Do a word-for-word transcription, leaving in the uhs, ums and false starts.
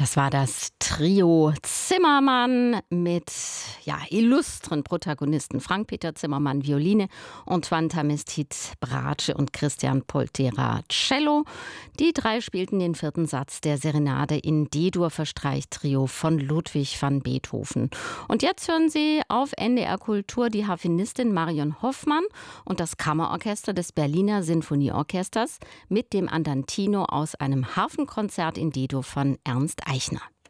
Das war das Trio Zimmermann mit ja, illustren Protagonisten Frank-Peter Zimmermann Violine und Tamistid Bratsche und Christian Poltera Cello. Die drei spielten den vierten Satz der Serenade in D-Dur für Streichtrio von Ludwig van Beethoven. Und jetzt hören Sie auf N D R Kultur die Harfenistin Marion Hoffmann und das Kammerorchester des Berliner Sinfonieorchesters mit dem Andantino aus einem Harfenkonzert in D-Dur von Ernst Eichner.